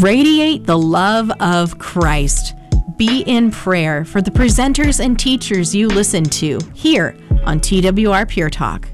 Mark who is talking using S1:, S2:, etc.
S1: Radiate the love of Christ. Be in prayer for the presenters and teachers you listen to here on TWR Pure Talk.